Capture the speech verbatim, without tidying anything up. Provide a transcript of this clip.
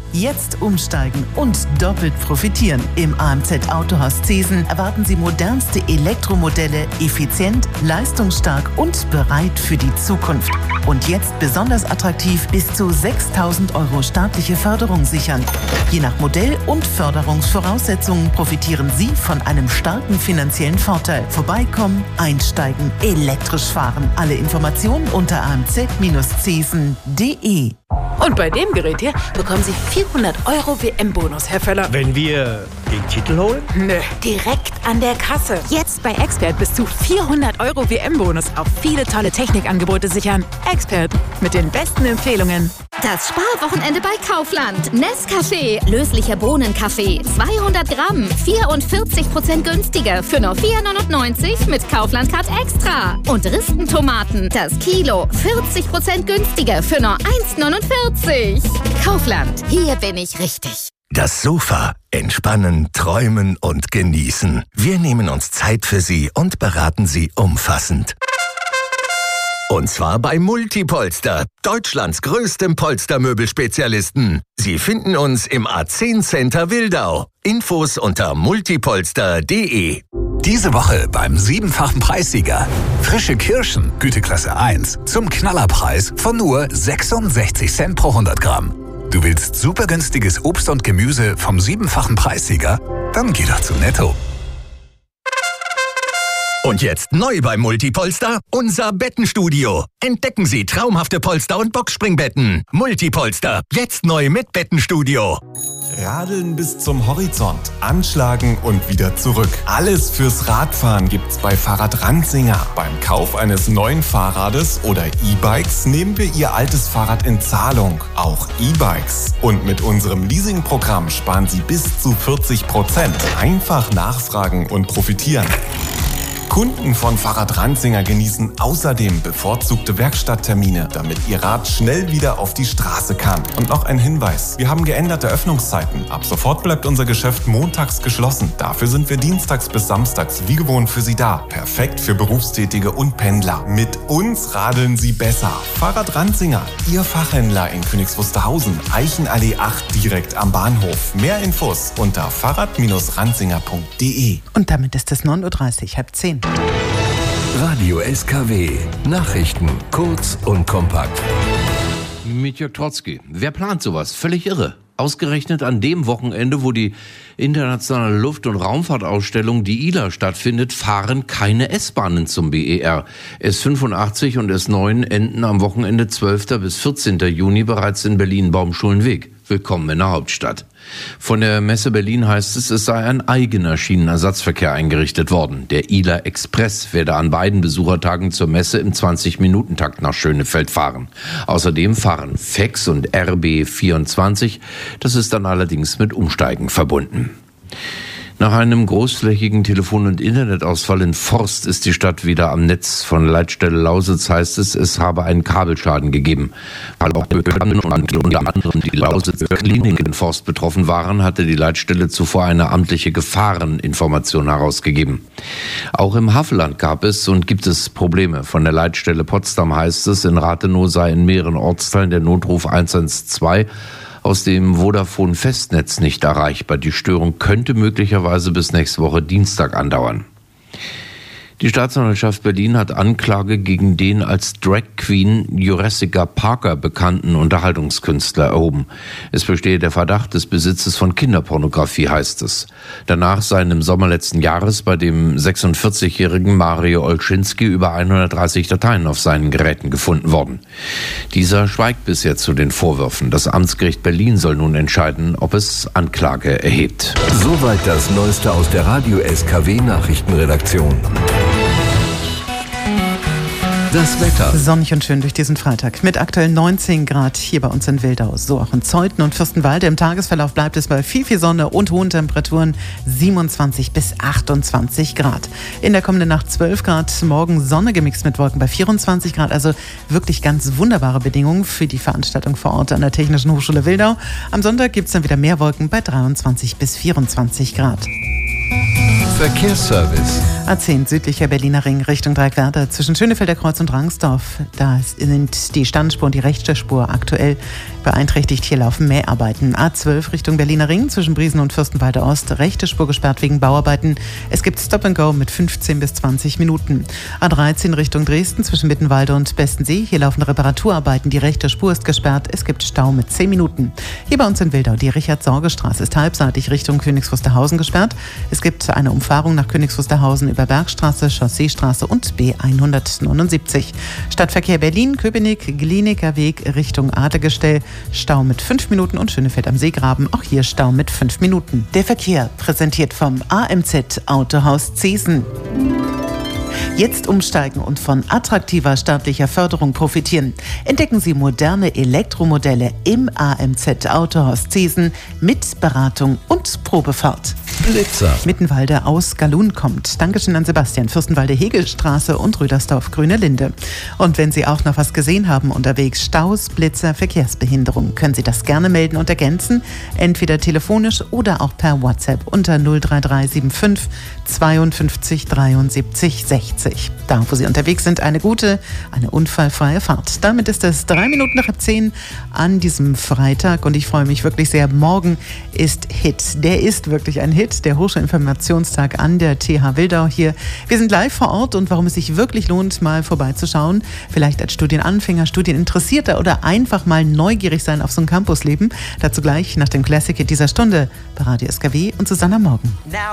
Jetzt umsteigen und doppelt profitieren. Im A M Z Autohaus Zesen erwarten Sie modernste Elektromodelle, effizient, leistungsstark und bereit für die Zukunft. Und jetzt besonders attraktiv bis zu sechstausend Euro staatliche Förderung sichern. Je nach Modell und Förderungsvoraussetzungen profitieren Sie von einem starken finanziellen Vorteil. Vorbeikommen, einsteigen, elektrisch fahren. Alle Informationen unter a m z Bindestrich zesen punkt d e. Und bei dem Gerät hier bekommen Sie vierhundert Euro W M-Bonus, Herr Völler. Wenn wir den Titel holen? Nö, direkt an der Kasse. Jetzt bei Expert bis zu vierhundert Euro W M-Bonus auf viele tolle Technikangebote sichern. Expert mit den besten Empfehlungen. Das Sparwochenende bei Kaufland. Nescafé, löslicher Bohnenkaffee, zweihundert Gramm, vierundvierzig Prozent günstiger für nur vier neunundneunzig mit Kaufland Card Extra. Und Ristentomaten, das Kilo, vierzig Prozent günstiger für nur eins neunundvierzig. Kaufland, hier bin ich richtig. Das Sofa. Entspannen, träumen und genießen. Wir nehmen uns Zeit für Sie und beraten Sie umfassend. Und zwar bei Multipolster, Deutschlands größtem Polstermöbelspezialisten. Sie finden uns im A zehn Center Wildau. Infos unter multipolster punkt d e. Diese Woche beim siebenfachen Preissieger. Frische Kirschen, Güteklasse eins, zum Knallerpreis von nur sechsundsechzig Cent pro hundert Gramm. Du willst super günstiges Obst und Gemüse vom siebenfachen Preissieger? Dann geh doch zu Netto. Und jetzt neu bei Multipolster, unser Bettenstudio. Entdecken Sie traumhafte Polster- und Boxspringbetten. Multipolster, jetzt neu mit Bettenstudio. Radeln bis zum Horizont, anschlagen und wieder zurück. Alles fürs Radfahren gibt's bei Fahrrad Ranzinger. Beim Kauf eines neuen Fahrrades oder E-Bikes nehmen wir Ihr altes Fahrrad in Zahlung. Auch E-Bikes. Und mit unserem Leasingprogramm sparen Sie bis zu vierzig Prozent. Einfach nachfragen und profitieren. Kunden von Fahrrad Ranzinger genießen außerdem bevorzugte Werkstatttermine, damit ihr Rad schnell wieder auf die Straße kann. Und noch ein Hinweis: Wir haben geänderte Öffnungszeiten. Ab sofort bleibt unser Geschäft montags geschlossen. Dafür sind wir dienstags bis samstags wie gewohnt für Sie da. Perfekt für Berufstätige und Pendler. Mit uns radeln Sie besser. Fahrrad Ranzinger, Ihr Fachhändler in Königs Wusterhausen, Eichenallee acht direkt am Bahnhof. Mehr Infos unter fahrrad ranzinger punkt d e. Und damit ist es neun Uhr dreißig, halb zehn. Radio S K W. Nachrichten kurz und kompakt. Mit Jörg Trotzki. Wer plant sowas? Völlig irre. Ausgerechnet an dem Wochenende, wo die internationale Luft- und Raumfahrtausstellung, die I L A, stattfindet, fahren keine S-Bahnen zum B E R. S fünfundachtzig und S neun enden am Wochenende zwölften bis vierzehnten Juni bereits in Berlin-Baumschulenweg. Willkommen in der Hauptstadt. Von der Messe Berlin heißt es, es sei ein eigener Schienenersatzverkehr eingerichtet worden. Der I L A Express werde an beiden Besuchertagen zur Messe im zwanzig-Minuten-Takt nach Schönefeld fahren. Außerdem fahren F E X und R B vierundzwanzig. Das ist dann allerdings mit Umsteigen verbunden. Nach einem großflächigen Telefon- und Internetausfall in Forst ist die Stadt wieder am Netz. Von Leitstelle Lausitz heißt es, es habe einen Kabelschaden gegeben. Weil auch Behörden und unter anderem die Lausitzer Klinik in Forst betroffen waren, hatte die Leitstelle zuvor eine amtliche Gefahreninformation herausgegeben. Auch im Havelland gab es und gibt es Probleme. Von der Leitstelle Potsdam heißt es, in Rathenow sei in mehreren Ortsteilen der Notruf eins eins zwei aus dem Vodafone-Festnetz nicht erreichbar. Die Störung könnte möglicherweise bis nächste Woche Dienstag andauern. Die Staatsanwaltschaft Berlin hat Anklage gegen den als Drag Queen Jurassica Parker bekannten Unterhaltungskünstler erhoben. Es bestehe der Verdacht des Besitzes von Kinderpornografie, heißt es. Danach seien im Sommer letzten Jahres bei dem sechsundvierzigjährigen Mario Olschinski über hundertdreißig Dateien auf seinen Geräten gefunden worden. Dieser schweigt bisher zu den Vorwürfen. Das Amtsgericht Berlin soll nun entscheiden, ob es Anklage erhebt. Soweit das Neueste aus der Radio S K W Nachrichtenredaktion. Das Wetter. Sonnig und schön durch diesen Freitag. Mit aktuell neunzehn Grad hier bei uns in Wildau. So auch in Zeuthen und Fürstenwalde. Im Tagesverlauf bleibt es bei viel, viel Sonne und hohen Temperaturen siebenundzwanzig bis achtundzwanzig Grad. In der kommenden Nacht zwölf Grad. Morgen Sonne gemixt mit Wolken bei vierundzwanzig Grad. Also wirklich ganz wunderbare Bedingungen für die Veranstaltung vor Ort an der Technischen Hochschule Wildau. Am Sonntag gibt es dann wieder mehr Wolken bei dreiundzwanzig bis vierundzwanzig Grad. Verkehrsservice. A zehn südlicher Berliner Ring Richtung Dreieckwerder zwischen Schönefelder Kreuz und Rangsdorf. Da sind die Standspur und die rechte Spur aktuell beeinträchtigt. Hier laufen Mäharbeiten. A zwölf Richtung Berliner Ring zwischen Briesen und Fürstenwalde Ost. Rechte Spur gesperrt wegen Bauarbeiten. Es gibt Stop and Go mit fünfzehn bis zwanzig Minuten. A dreizehn Richtung Dresden zwischen Mittenwalde und Bestensee. Hier laufen Reparaturarbeiten. Die rechte Spur ist gesperrt. Es gibt Stau mit zehn Minuten. Hier bei uns in Wildau. Die Richard-Sorge-Straße ist halbseitig Richtung Königs Wusterhausen gesperrt. Es gibt eine Umfahrung nach Königs Wusterhausen über Bergstraße, Chausseestraße und B hundertneunundsiebzig. Stadtverkehr Berlin, Köpenick, Glienicker Weg Richtung Adlergestell. Stau mit fünf Minuten und Schönefeld am Seegraben. Auch hier Stau mit fünf Minuten. Der Verkehr präsentiert vom A M Z Autohaus Zesen. Jetzt umsteigen und von attraktiver staatlicher Förderung profitieren. Entdecken Sie moderne Elektromodelle im A M Z Autohaus Zesen mit Beratung und Probefahrt. Blitzer. Mittenwalde aus Galun kommt. Dankeschön an Sebastian. Fürstenwalde Hegelstraße und Rüdersdorf Grüne Linde. Und wenn Sie auch noch was gesehen haben unterwegs, Staus, Blitzer, Verkehrsbehinderung, können Sie das gerne melden und ergänzen. Entweder telefonisch oder auch per WhatsApp unter null drei drei sieben fünf zweiundfünfzig dreiundsiebzig sechzig. Da, wo Sie unterwegs sind, eine gute, eine unfallfreie Fahrt. Damit ist es drei Minuten nach zehn an diesem Freitag und ich freue mich wirklich sehr. Morgen ist Hit. Der ist wirklich ein Hit. Der Hochschulinformationstag an der T H Wildau hier. Wir sind live vor Ort und warum es sich wirklich lohnt, mal vorbeizuschauen, vielleicht als Studienanfänger, Studieninteressierter oder einfach mal neugierig sein auf so ein Campusleben. Dazu gleich nach dem Classic Hit dieser Stunde bei Radio S K W und Susanna Morgen.